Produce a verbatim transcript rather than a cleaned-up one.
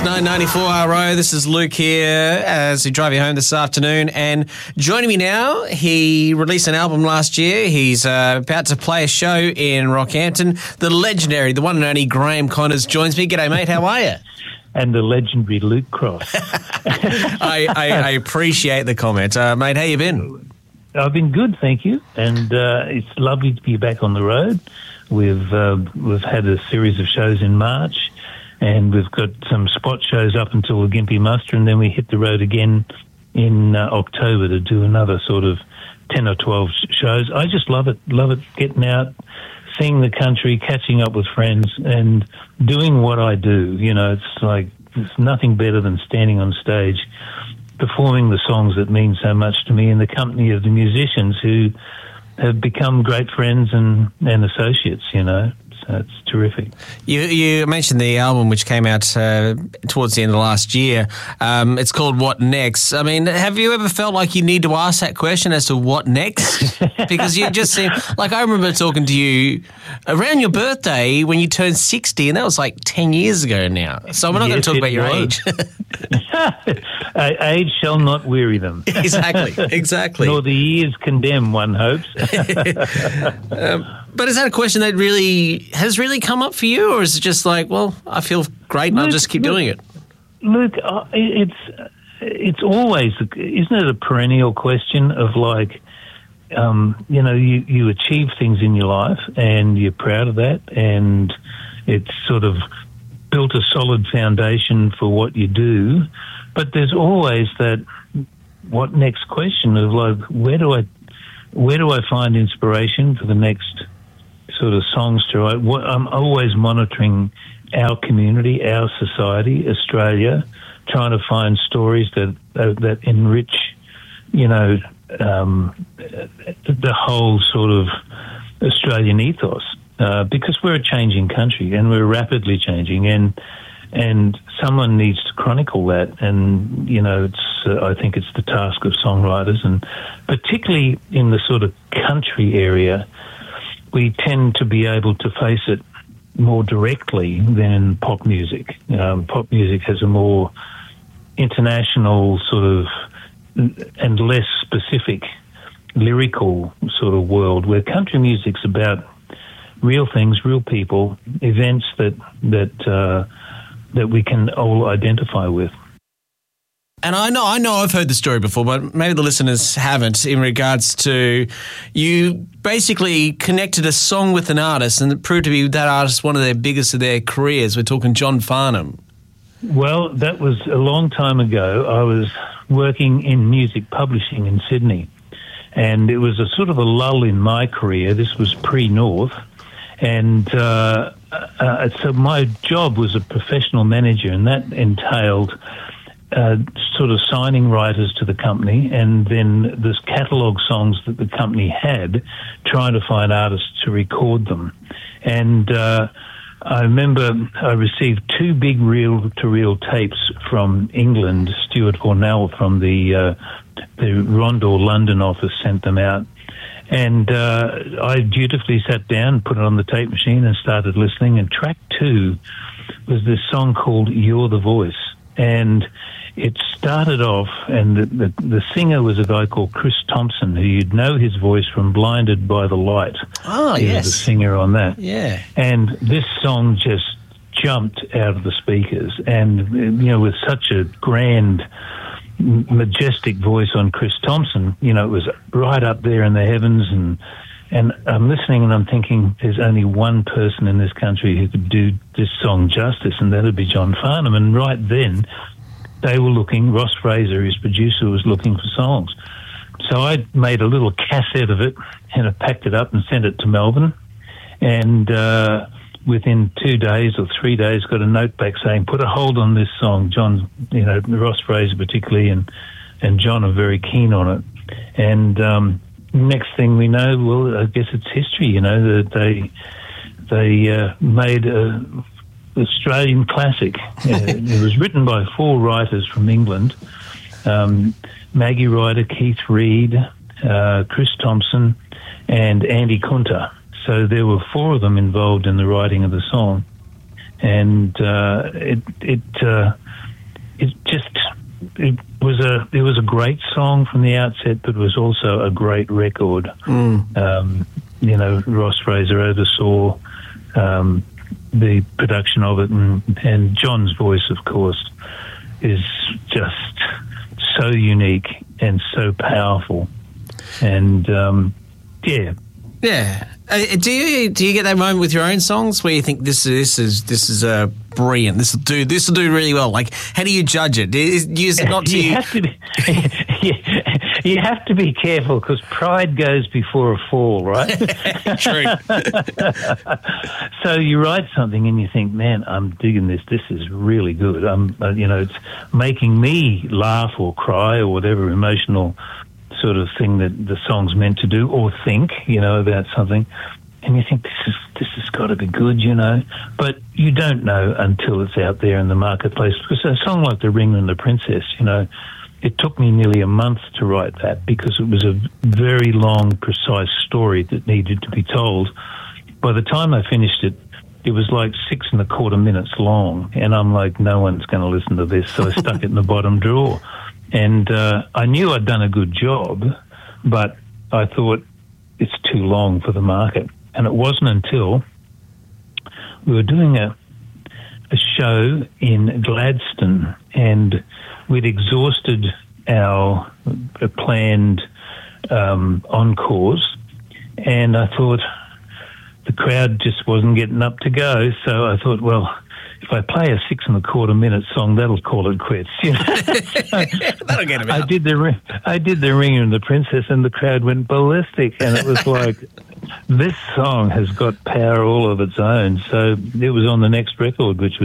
It's nine ninety-four R O. This is Luke here as we drive you home this afternoon. And joining me now, he released an album last year. He's uh, about to play a show in Rockhampton. The legendary, the one and only Graham Connors joins me. G'day, mate. How are you? And the legendary Luke Cross. I, I, I appreciate the comment. Uh, mate, how you been? I've been good, thank you. And uh, it's lovely to be back on the road. We've uh, we've had a series of shows in March, and we've got some spot shows up until the Gympie Muster, and then we hit the road again in uh, October to do another sort of ten or twelve shows. I just love it, love it, getting out, seeing the country, catching up with friends, and doing what I do. You know, it's like, there's nothing better than standing on stage, performing the songs that mean so much to me in the company of the musicians who have become great friends and, and associates, you know. So it's terrific. You, you mentioned the album which came out uh, towards the end of last year. Um, it's called What Next? I mean, have you ever felt like you need to ask that question as to what next? Because you just seem like, I remember talking to you around your birthday when you turned sixty, and that was like ten years ago now. So we're not Yes, going to talk about your was. age. Age shall not weary them. Exactly, exactly. Nor the years condemn, one hopes. um, but is that a question that really has really come up for you, or is it just like, well, I feel great and Luke, I'll just keep Luke, doing it? Look, uh, it's it's always, isn't it a perennial question of like, um, you know, you, you achieve things in your life and you're proud of that, and it's sort of built a solid foundation for what you do, but there's always that what next question of like, where do I where do I find inspiration for the next sort of songs to write? What, I'm always monitoring our community, our society, Australia, trying to find stories that uh, that enrich, you know, um, the whole sort of Australian ethos. Uh, because we're a changing country and we're rapidly changing, and and someone needs to chronicle that. And you know, it's uh, I think it's the task of songwriters, and particularly in the sort of country area, we tend to be able to face it more directly than pop music. Um, pop music has a more international sort of and less specific lyrical sort of world, where country music's about real things, real people, events that that uh, that we can all identify with. And I know, I know, I've heard the story before, but maybe the listeners haven't. In regards to, you basically connected a song with an artist, and it proved to be that artist one of their biggest of their careers. We're talking John Farnham. Well, that was a long time ago. I was working in music publishing in Sydney, and it was a sort of a lull in my career. This was pre-North. And uh, uh, so my job was a professional manager, and that entailed uh, sort of signing writers to the company, and then this catalogue songs that the company had, trying to find artists to record them. And uh, I remember I received two big reel-to-reel tapes from England. Stuart Hornell from the, uh, the Rondor London office sent them out. And uh, I dutifully sat down, put it on the tape machine and started listening. And track two was this song called You're the Voice. And it started off, and the, the, the singer was a guy called Chris Thompson, who you'd know his voice from Blinded by the Light. Oh, he yes. was the singer on that. Yeah. And this song just jumped out of the speakers. And, you know, with such a grand, majestic voice on Chris Thompson, you know, it was right up there in the heavens, and and I'm listening and I'm thinking there's only one person in this country who could do this song justice, and that would be John Farnham. And right then they were looking, Ross Fraser, his producer, was looking for songs. So I made a little cassette of it and I packed it up and sent it to Melbourne, and uh within two days or three days, got a note back saying, put a hold on this song. John, you know, Ross Fraser particularly, and, and John are very keen on it. And um, next thing we know, well, I guess it's history, you know, that they they uh, made a Australian classic. uh, it was written by four writers from England, um, Maggie Ryder, Keith Reid, uh, Chris Thompson, and Andy Kunter. So there were four of them involved in the writing of the song. and uh, it it uh, it just it was a it was a great song from the outset, but it was also a great record. Mm. Um, you know, Ross Fraser oversaw um, the production of it, and, and John's voice, of course, is just so unique and so powerful. And um, yeah, yeah. Uh, do you do you get that moment with your own songs where you think this this is this is uh, brilliant? This will do this will do really well. Like, how do you judge it? Is, is it not to you you? have to be, you have to be careful because pride goes before a fall, right? True. So you write something and you think, man, I'm digging this. This is really good. I'm, uh, you know, it's making me laugh or cry or whatever emotional sort of thing that the song's meant to do, or think, you know, about something. And you think, this is this has got to be good, you know. But you don't know until it's out there in the marketplace. Because a song like The Ring and the Princess, you know, it took me nearly a month to write that because it was a very long, precise story that needed to be told. By the time I finished it, it was like six and a quarter minutes long. And I'm like, no one's going to listen to this. So I stuck it in the bottom drawer. And uh, I knew I'd done a good job, but I thought it's too long for the market. And it wasn't until we were doing a, a show in Gladstone, and we'd exhausted our uh, planned um, encores, and I thought the crowd just wasn't getting up to go. So I thought, well, if I play a six and a quarter minute song, that'll call it quits. You know? That'll get him out. I did the I did the Ringer and the Princess, and the crowd went ballistic, and it was like, this song has got power all of its own. So it was on the next record, which was